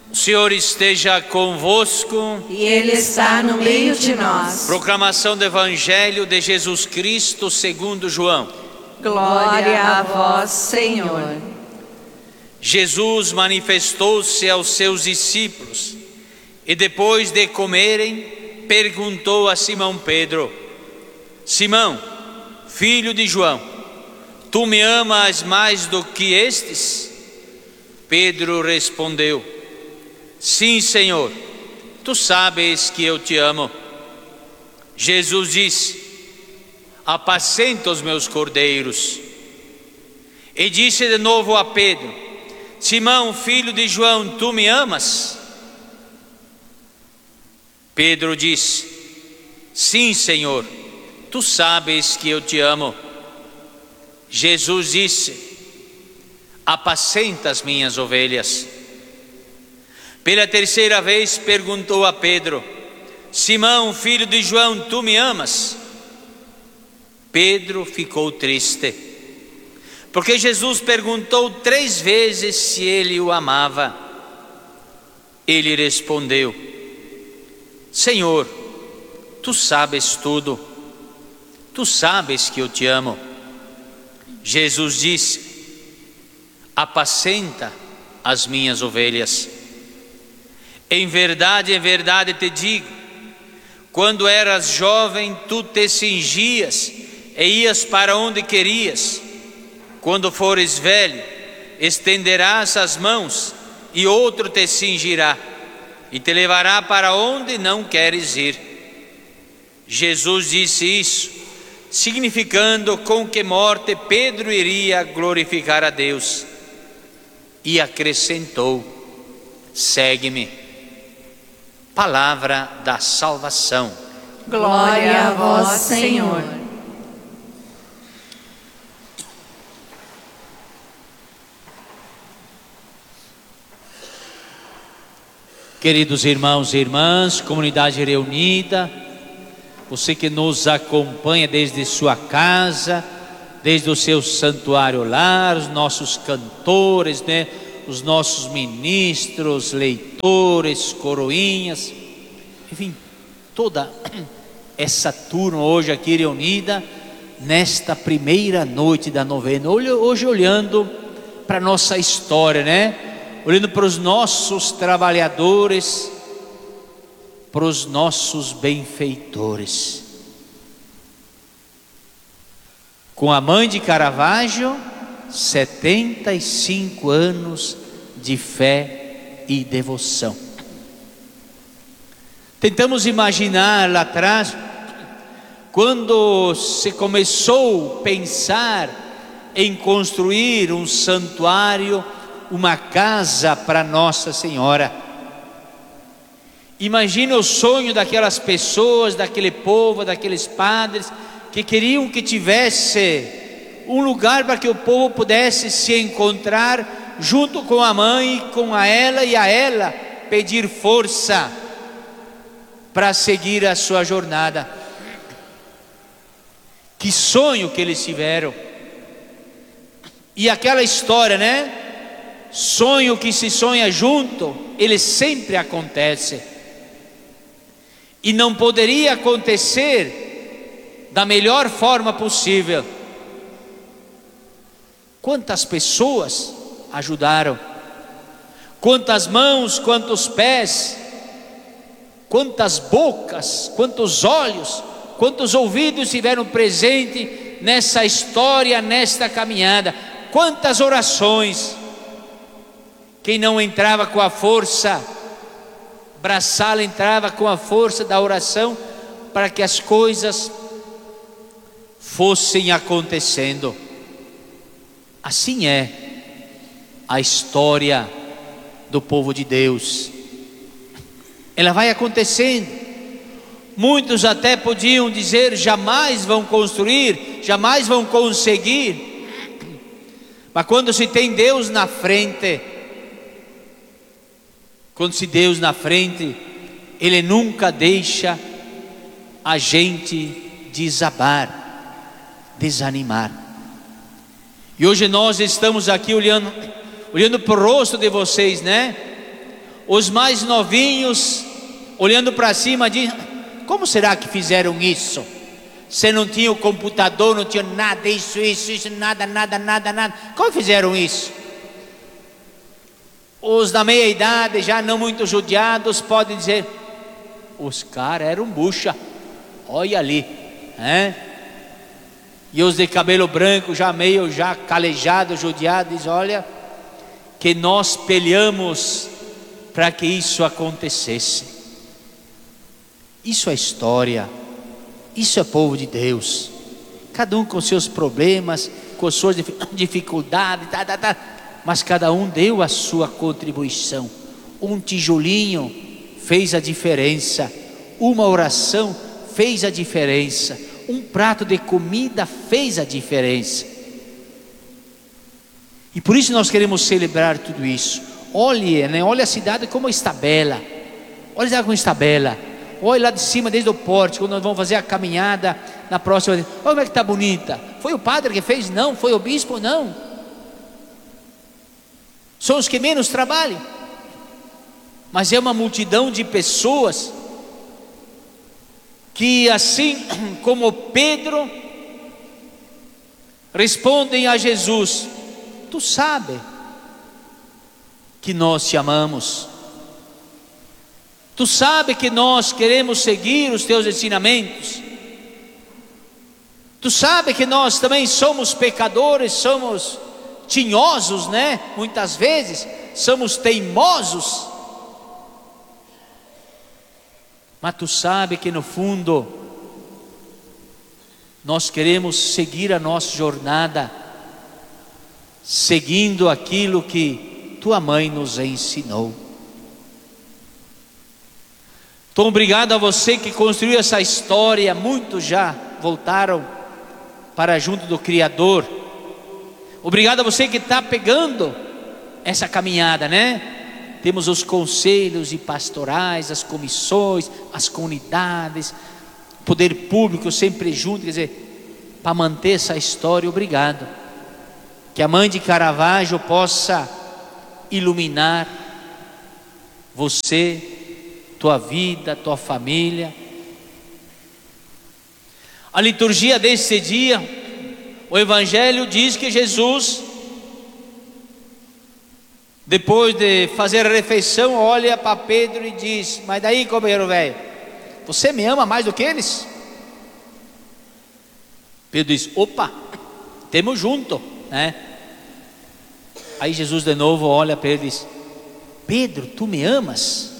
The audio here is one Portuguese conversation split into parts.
O Senhor esteja convosco. E Ele está no meio de nós. Proclamação do Evangelho de Jesus Cristo segundo João. Glória a vós, Senhor. Jesus manifestou-se aos seus discípulos e depois de comerem, perguntou a Simão Pedro: Simão, filho de João, tu me amas mais do que estes? Pedro respondeu: Sim, Senhor, tu sabes que eu te amo. Jesus disse: Apacenta os meus cordeiros. E disse de novo a Pedro: Simão, filho de João, tu me amas? Pedro disse: Sim, Senhor, tu sabes que eu te amo. Jesus disse: Apacenta as minhas ovelhas. Pela terceira vez perguntou a Pedro: Simão, filho de João, tu me amas? Pedro ficou triste, porque Jesus perguntou 3 vezes se ele o amava. Ele respondeu: Senhor, tu sabes tudo, tu sabes que eu te amo. Jesus disse: Apacenta as minhas ovelhas. Em verdade te digo, quando eras jovem, tu te cingias e ias para onde querias. Quando fores velho, estenderás as mãos e outro te cingirá e te levará para onde não queres ir. Jesus disse isso, significando com que morte Pedro iria glorificar a Deus. E acrescentou: segue-me. Palavra da salvação. Glória a vós, Senhor. Queridos irmãos e irmãs, comunidade reunida, você que nos acompanha desde sua casa, desde o seu santuário lar, os nossos cantores, né? Os nossos ministros, leitores, coroinhas, enfim, toda essa turma hoje aqui reunida nesta primeira noite da novena. Hoje olhando para a nossa história, né? Olhando para os nossos trabalhadores, para os nossos benfeitores. Com a mãe de Caravaggio, 75 anos de fé e devoção. Tentamos imaginar lá atrás, quando se começou a pensar em construir um santuário, uma casa para Nossa Senhora. Imagina o sonho daquelas pessoas, daquele povo, daqueles padres que queriam que tivesse um lugar para que o povo pudesse se encontrar junto com a mãe, com ela e a ela pedir força para seguir a sua jornada. Que sonho que eles tiveram. E aquela história, né? Sonho que se sonha junto, ele sempre acontece. E não poderia acontecer da melhor forma possível. Quantas pessoas ajudaram, quantas mãos, quantos pés, quantas bocas, quantos olhos, quantos ouvidos estiveram presentes nessa história, nesta caminhada, quantas orações. Quem não entrava com a força, braçal entrava com a força da oração para que as coisas fossem acontecendo. Assim é a história do povo de Deus. Ela vai acontecendo. Muitos até podiam dizer: jamais vão construir, jamais vão conseguir. Mas quando se tem Deus na frente, Ele nunca deixa a gente desabar, desanimar. E hoje nós estamos aqui olhando para o rosto de vocês, né? Os mais novinhos, olhando para cima, dizem: como será que fizeram isso? Você não tinha o computador, não tinha nada, isso, nada. Como fizeram isso? Os da meia idade, já não muito judiados, podem dizer: os caras eram bucha, olha ali, né? E os de cabelo branco, já meio calejado, judiado, diz: olha, que nós peleamos para que isso acontecesse. Isso é história, isso é povo de Deus, cada um com seus problemas, com suas dificuldades, mas cada um deu a sua contribuição. Um tijolinho fez a diferença, uma oração fez a diferença, um prato de comida fez a diferença. E por isso nós queremos celebrar tudo isso. Olhe, né? Olhe a cidade como está bela. Olha a cidade como está bela. Olhe lá de cima, desde o pórtico, quando nós vamos fazer a caminhada na próxima. Olha como é que está bonita. Foi o padre que fez? Não. Foi o bispo? Não. São os que menos trabalham. Mas é uma multidão de pessoas que, assim como Pedro, respondem a Jesus: tu sabe que nós te amamos, tu sabe que nós queremos seguir os teus ensinamentos, tu sabe que nós também somos pecadores, somos tinhosos, né? Muitas vezes somos teimosos, mas tu sabe que no fundo nós queremos seguir a nossa jornada, seguindo aquilo que tua mãe nos ensinou. Então, obrigado a você que construiu essa história. Muitos já voltaram para junto do Criador. Obrigado a você que está pegando essa caminhada, né? Temos os conselhos e pastorais, as comissões, as comunidades, o poder público sempre junto, quer dizer, para manter essa história. Obrigado. Que a mãe de Caravaggio possa iluminar você, tua vida, tua família. A liturgia desse dia, o Evangelho diz que Jesus, depois de fazer a refeição, olha para Pedro e diz: mas daí, companheiro velho, você me ama mais do que eles? Pedro diz: opa, temos junto, né? Aí Jesus de novo olha para ele e diz: Pedro, tu me amas?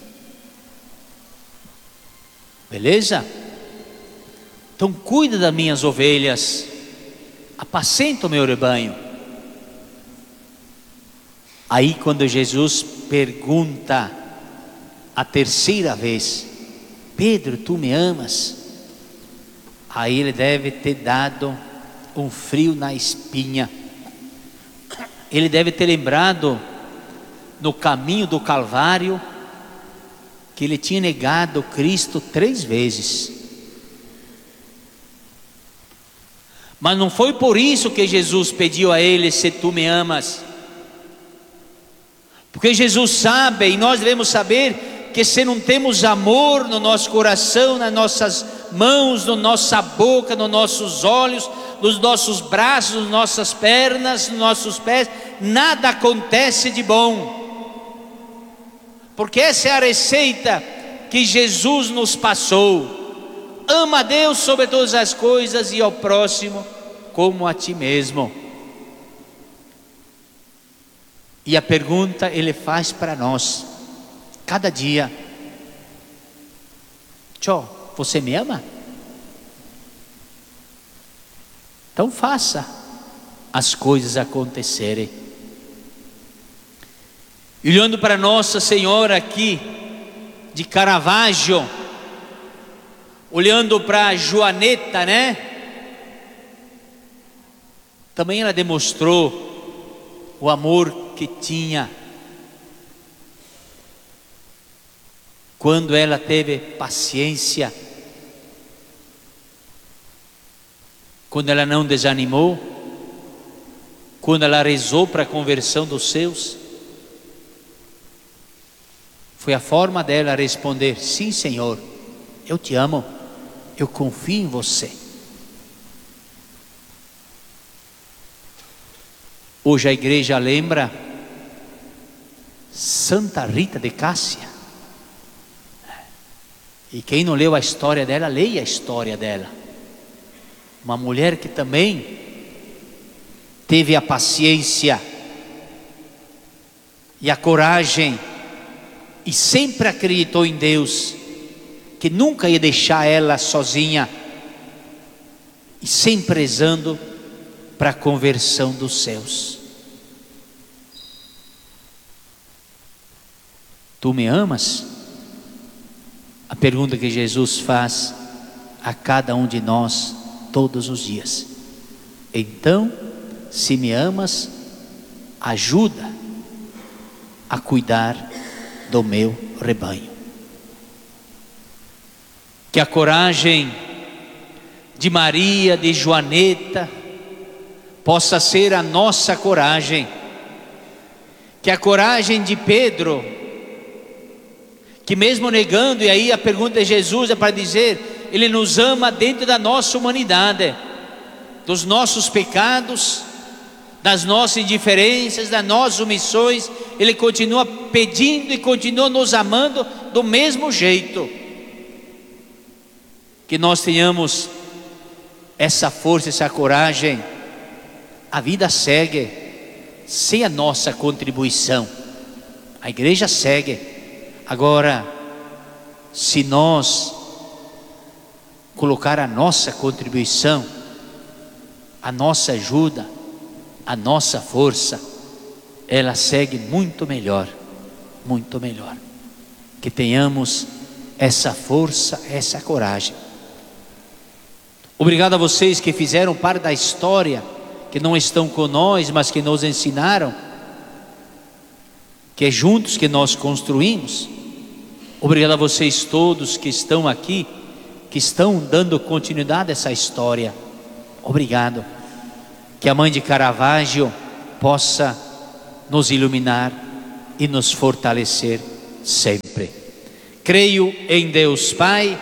Beleza? Então cuida das minhas ovelhas, apacenta o meu rebanho. Aí quando Jesus pergunta a terceira vez: Pedro, tu me amas? Aí ele deve ter dado um frio na espinha. Ele deve ter lembrado no caminho do Calvário que ele tinha negado Cristo 3 vezes. Mas não foi por isso que Jesus pediu a ele: se tu me amas. Porque Jesus sabe, e nós devemos saber, que se não temos amor no nosso coração, nas nossas mãos, na nossa boca, nos nossos olhos, nos nossos braços, nas nossas pernas, nos nossos pés, nada acontece de bom. Porque essa é a receita que Jesus nos passou: ama a Deus sobre todas as coisas e ao próximo como a ti mesmo. E a pergunta ele faz para nós cada dia: Tchô, você me ama? Então faça as coisas acontecerem. E olhando para Nossa Senhora aqui de Caravaggio, olhando para Joaneta, né? Também ela demonstrou o amor que tinha quando ela teve paciência, quando ela não desanimou, quando ela rezou para a conversão dos seus. Foi a forma dela responder: sim, Senhor, eu te amo, eu confio em você. Hoje a igreja lembra Santa Rita de Cássia. E quem não leu a história dela, leia a história dela. Uma mulher que também teve a paciência e a coragem e sempre acreditou em Deus, que nunca ia deixar ela sozinha, e sempre rezando para a conversão dos céus. Tu me amas? A pergunta que Jesus faz a cada um de nós todos os dias. Então, se me amas, ajuda a cuidar do meu rebanho. Que a coragem de Maria, de Joaneta, possa ser a nossa coragem. Que a coragem de Pedro, que mesmo negando, e aí a pergunta de Jesus é para dizer, Ele nos ama dentro da nossa humanidade, dos nossos pecados, das nossas indiferenças, das nossas omissões. Ele continua pedindo e continua nos amando do mesmo jeito. Que nós tenhamos essa força, essa coragem. A vida segue sem a nossa contribuição, a igreja segue. Agora, se nós colocar a nossa contribuição, a nossa ajuda, a nossa força, ela segue muito melhor, muito melhor. Que tenhamos essa força, essa coragem. Obrigado a vocês que fizeram parte da história, que não estão com nós, mas que nos ensinaram, que é juntos que nós construímos. Obrigado a vocês todos que estão aqui, que estão dando continuidade a essa história. Obrigado. Que a Mãe de Caravaggio possa nos iluminar e nos fortalecer sempre. Creio em Deus Pai,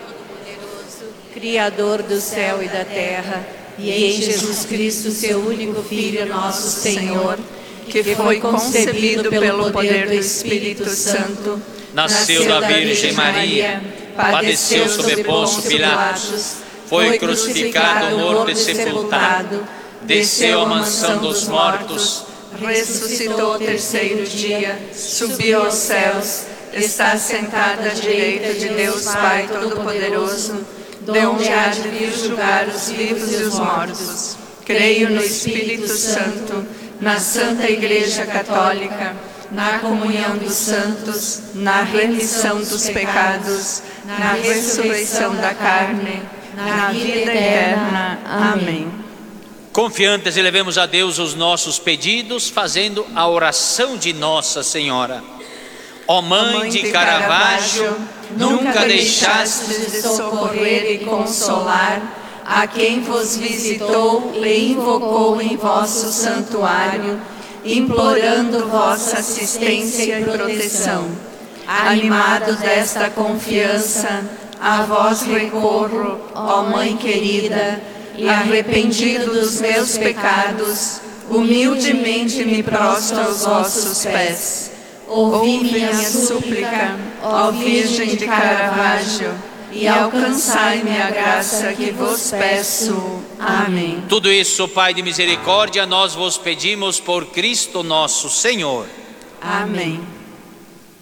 Criador do céu e da terra, e em Jesus Cristo, seu único Filho, nosso Senhor, que foi concebido pelo poder do Espírito Santo, nasceu da Virgem Maria, padeceu sob Pôncio Pilatos, foi crucificado, morto e sepultado, desceu à mansão dos mortos, ressuscitou ao terceiro dia, subiu aos céus, está sentado à direita de Deus Pai Todo-Poderoso, de onde há de vir julgar os vivos e os mortos. Creio no Espírito Santo, na Santa Igreja Católica, na comunhão dos santos, na remissão dos pecados, na ressurreição da carne, na vida eterna. Amém. Confiantes, elevemos a Deus os nossos pedidos, fazendo a oração de Nossa Senhora. Ó Mãe de Caravaggio, nunca deixastes de socorrer e consolar a quem vos visitou e invocou em vosso santuário, implorando vossa assistência e proteção. Animado desta confiança, a vós recorro, ó Mãe querida, e arrependido dos meus pecados, humildemente me prostro aos vossos pés. Ouvi minha súplica, ó Virgem de Caravaggio, e alcançai-me a graça que vos peço. Amém. Tudo isso, Pai de misericórdia, nós vos pedimos por Cristo nosso Senhor. Amém.